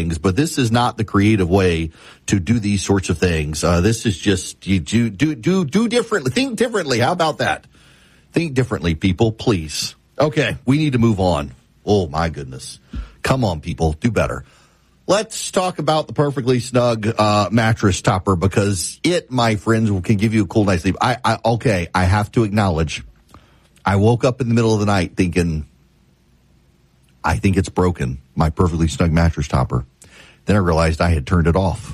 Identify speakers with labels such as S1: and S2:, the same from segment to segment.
S1: things, but this is not the creative way to do these sorts of things. This is just, you do differently. Think differently. How about that? Think differently, people, please. Okay, we need to move on. Oh, my goodness. Come on, people. Do better. Let's talk about the Perfectly Snug mattress topper, because it, my friends, can give you a cool night's sleep. I have to acknowledge, I woke up in the middle of the night thinking, I think it's broken, my Perfectly Snug mattress topper. Then I realized I had turned it off.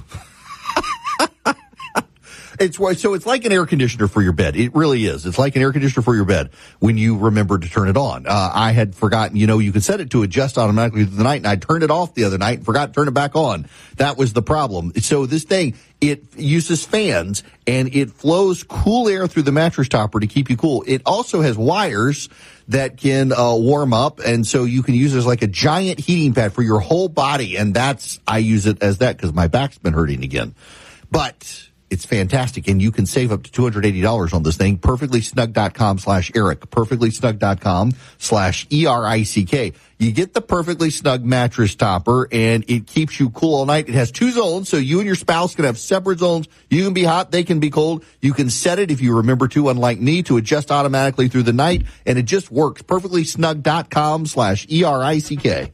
S1: It's like an air conditioner for your bed. It really is. It's like an air conditioner for your bed when you remember to turn it on. I had forgotten, you can set it to adjust automatically through the night, and I turned it off the other night and forgot to turn it back on. That was the problem. So this thing, it uses fans, and it flows cool air through the mattress topper to keep you cool. It also has wires that can warm up, and so you can use it as like a giant heating pad for your whole body, and I use it as that because my back's been hurting again. But it's fantastic, and you can save up to $280 on this thing. PerfectlySnug.com/Eric. PerfectlySnug.com/ERICK. You get the Perfectly Snug mattress topper, and it keeps you cool all night. It has 2 zones, so you and your spouse can have separate zones. You can be hot, they can be cold. You can set it, if you remember to, unlike me, to adjust automatically through the night, and it just works. PerfectlySnug.com/ERICK.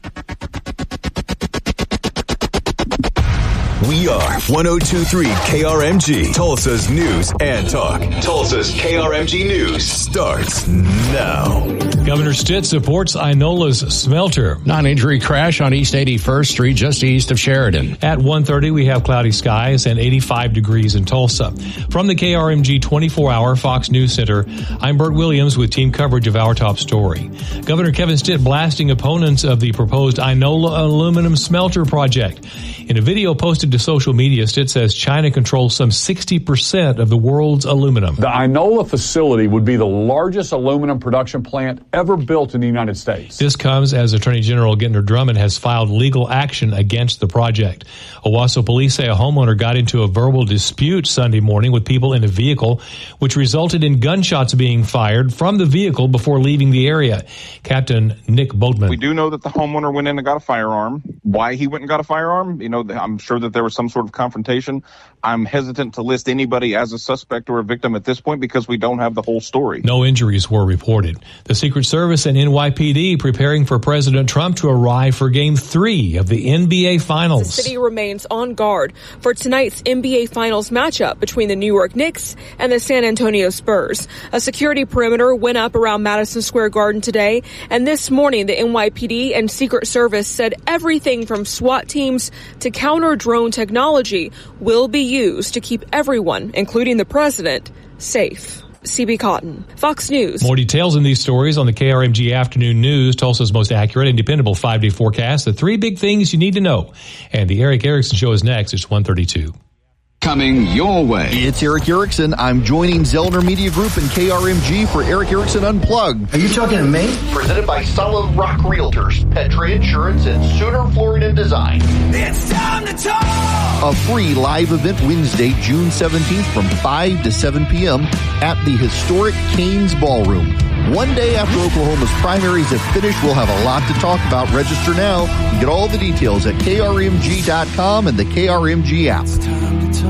S2: We are 102.3 KRMG, Tulsa's news and talk. Tulsa's KRMG News starts now.
S3: Governor Stitt supports Inola's smelter.
S4: Non-injury crash on East 81st Street, just east of Sheridan.
S3: At 1:30, we have cloudy skies and 85 degrees in Tulsa. From the KRMG 24-hour Fox News Center, I'm Bert Williams with team coverage of our top story. Governor Kevin Stitt blasting opponents of the proposed Inola aluminum smelter project. In a video posted to social media, Stitt says China controls some 60% of the world's aluminum.
S5: The Inola facility would be the largest aluminum production plant ever built in the United States.
S3: This comes as Attorney General Gentner Drummond has filed legal action against the project. Owasso police say a homeowner got into a verbal dispute Sunday morning with people in a vehicle, which resulted in gunshots being fired from the vehicle before leaving the area. Captain Nick Boatman.
S6: We do know that the homeowner went in and got a firearm. Why he went and got a firearm, I'm sure that there was some sort of confrontation. I'm hesitant to list anybody as a suspect or a victim at this point because we don't have the whole story.
S3: No injuries were reported. The Secret Service and NYPD preparing for President Trump to arrive for Game 3 of the NBA Finals.
S7: The city remains on guard for tonight's NBA Finals matchup between the New York Knicks and the San Antonio Spurs. A security perimeter went up around Madison Square Garden today, and this morning the NYPD and Secret Service said everything from SWAT teams to counter-drone technology will be used to keep everyone, including the president, safe. CB Cotton, Fox News.
S3: More details in these stories on the KRMG Afternoon News, Tulsa's most accurate and dependable 5-day forecast. The 3 big things you need to know. And the Eric Erickson Show is next. It's 1:32.
S2: Coming your way.
S1: It's Eric Erickson. I'm joining Zellner Media Group and KRMG for Eric Erickson Unplugged.
S8: Are you talking to me?
S1: Presented by Solid Rock Realtors, Petra Insurance, and Sooner Florida Design.
S9: It's time to talk!
S1: A free live event Wednesday, June 17th from 5 to 7 p.m. at the historic Cain's Ballroom. One day after Oklahoma's primaries have finished, we'll have a lot to talk about. Register now and get all the details at krmg.com and the KRMG app.